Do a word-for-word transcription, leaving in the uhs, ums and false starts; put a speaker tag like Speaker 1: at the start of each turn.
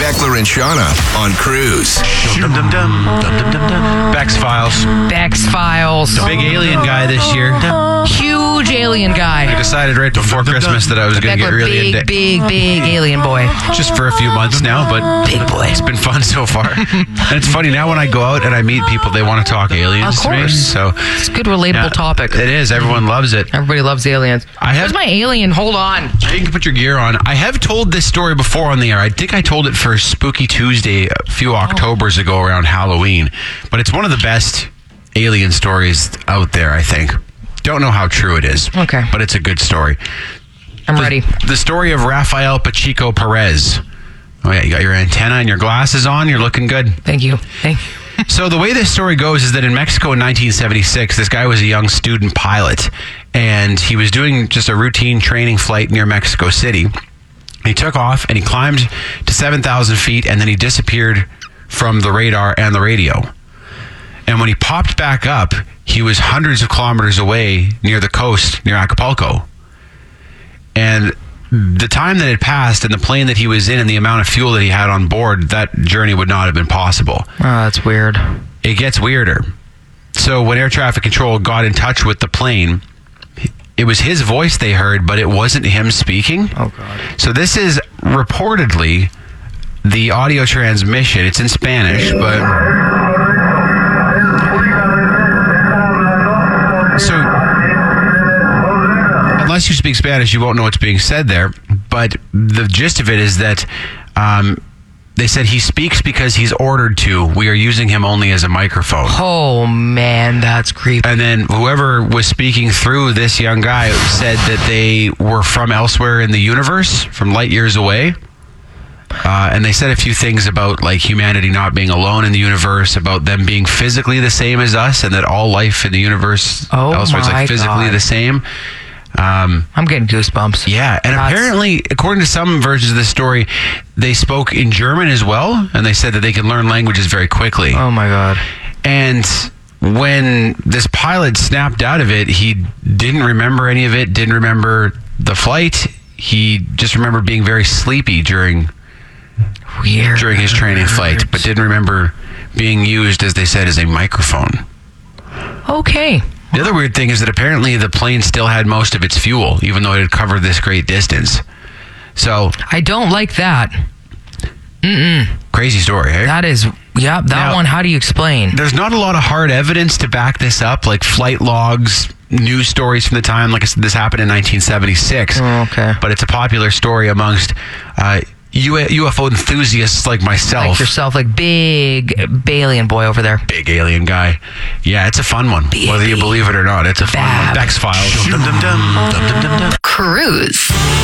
Speaker 1: Beckler and Shauna on Cruise.
Speaker 2: Dum, dum, dum, dum, dum, dum, dum. Bex Files.
Speaker 3: Bex Files.
Speaker 2: The big alien guy this year.
Speaker 3: Huge alien
Speaker 2: I
Speaker 3: guy.
Speaker 2: decided right before Christmas that I was going to get
Speaker 3: Beckler,
Speaker 2: really
Speaker 3: big,
Speaker 2: into
Speaker 3: big, big alien boy.
Speaker 2: just for a few months now, but
Speaker 3: Big boy.
Speaker 2: it's been fun so far. And it's funny, now when I go out and I meet people, they want to talk aliens
Speaker 3: Of
Speaker 2: to me.
Speaker 3: course.
Speaker 2: So
Speaker 3: It's a good, relatable
Speaker 2: yeah,
Speaker 3: topic.
Speaker 2: It is. Everyone loves it.
Speaker 3: Everybody loves aliens.
Speaker 2: I have-
Speaker 3: Where's my alien? Hold on.
Speaker 2: You can put your gear on. I have told this story before on the air. I think I told it for Spooky Tuesday a few Octobers ago around Halloween. But it's one of the best alien stories out there, I think. Don't know how true it is.
Speaker 3: Okay.
Speaker 2: But it's a good story.
Speaker 3: I'm
Speaker 2: The-
Speaker 3: ready.
Speaker 2: The story of Rafael Pacheco Perez. Oh, yeah, you got your antenna and your glasses on. You're looking good.
Speaker 3: Thank you. Thank you.
Speaker 2: So the way this story goes is that in Mexico in nineteen seventy-six, this guy was a young student pilot, and he was doing just a routine training flight near Mexico City. He took off and he climbed to seven thousand feet, and then he disappeared from the radar and the radio. And when he popped back up, he was hundreds of kilometers away near the coast, near Acapulco. And the time that had passed and the plane that he was in and the amount of fuel that he had on board, that journey would not have been possible.
Speaker 3: Oh, that's weird.
Speaker 2: It gets weirder. So when air traffic control got in touch with the plane, it was his voice they heard, but it wasn't him speaking.
Speaker 3: Oh, God.
Speaker 2: So this is reportedly the audio transmission. It's in Spanish, but... So... Unless you speak Spanish, you won't know what's being said there. But the gist of it is that um, they said he speaks because he's ordered to. We are using him only as a microphone.
Speaker 3: Oh, man, that's creepy.
Speaker 2: And then whoever was speaking through this young guy said that they were from elsewhere in the universe, from light years away. Uh, and they said a few things about like humanity not being alone in the universe, about them being physically the same as us, and that all life in the universe
Speaker 3: Oh
Speaker 2: elsewhere is
Speaker 3: my
Speaker 2: like physically
Speaker 3: God.
Speaker 2: the same. Um,
Speaker 3: I'm getting goosebumps.
Speaker 2: yeah, and
Speaker 3: That's-
Speaker 2: apparently, according to some versions of the story, they spoke in German as well, and they said that they can learn languages very quickly.
Speaker 3: Oh, my God.
Speaker 2: And when this pilot snapped out of it, he didn't remember any of it, didn't remember the flight. He just remembered being very sleepy during
Speaker 3: Weird.
Speaker 2: during his training flight, but didn't remember being used, as they said, as a microphone.
Speaker 3: Okay.
Speaker 2: The other weird thing is that apparently the plane still had most of its fuel, even though it had covered this great distance. So,
Speaker 3: I don't like that. Mm-mm.
Speaker 2: crazy story, eh?
Speaker 3: That is, yeah, that
Speaker 2: Now-
Speaker 3: one, how do you explain?
Speaker 2: There's not a lot of hard evidence to back this up, like flight logs, news stories from the time. Like I said, this happened in nineteen seventy-six.
Speaker 3: Oh, okay.
Speaker 2: But it's a popular story amongst uh, U- UFO enthusiasts like myself.
Speaker 3: Like yourself, like big alien boy over there.
Speaker 2: Big alien guy. Yeah, it's a fun one.
Speaker 3: Big,
Speaker 2: Whether you believe it or not, it's a fun
Speaker 3: Bab.
Speaker 2: one. Bex Files.
Speaker 1: Cruise.